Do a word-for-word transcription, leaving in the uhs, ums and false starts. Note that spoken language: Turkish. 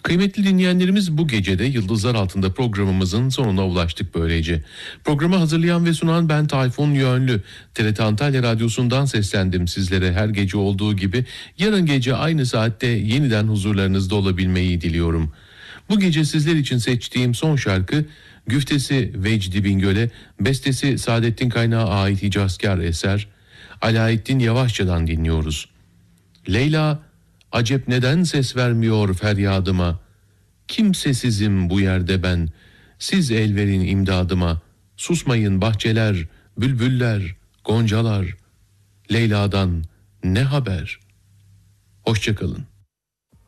Kıymetli dinleyenlerimiz, bu gece de Yıldızlar Altında programımızın sonuna ulaştık böylece. Programı hazırlayan ve sunan ben Tayfun Yönlü. T R T Antalya Radyosu'ndan seslendim sizlere. Her gece olduğu gibi yarın gece aynı saatte yeniden huzurlarınızda olabilmeyi diliyorum. Bu gece sizler için seçtiğim son şarkı, güftesi Vecdi Bingöl'e, bestesi Saadettin Kaynağı ait hicazkar eser Alaeddin Yavaşça'dan dinliyoruz. Leyla, acep neden ses vermiyor feryadıma? Kimsesizim bu yerde ben, siz el verin imdadıma. Susmayın bahçeler, bülbüller, goncalar. Leyla'dan ne haber? Hoşça kalın.